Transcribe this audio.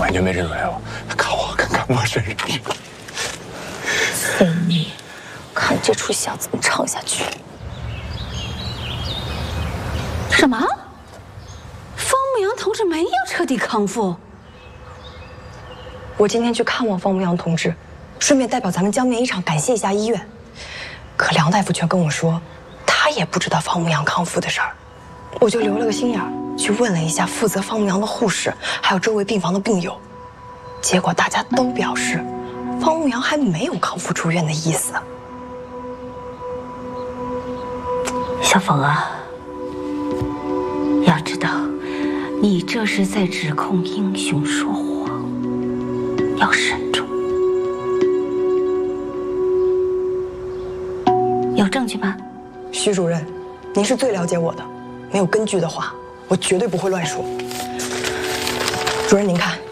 完全没认出来我，看我跟看陌生人似的。 贼女，看这出戏要怎么唱下去？ 什么？方牧阳同志没有彻底康复？ 我今天去看望方牧阳同志，顺便代表咱们江面一场感谢一下医院。可梁大夫却跟我说，他也不知道方牧阳康复的事儿。我就留了个心眼儿，去问了一下负责方牧阳的护士，还有周围病房的病友。结果大家都表示，方牧阳还没有康复出院的意思。 小凤啊，要知道，你这是在指控英雄说谎，要慎重。有证据吗？ 徐主任，您是最了解我的，没有根据的话，我绝对不会乱说。主任，您看。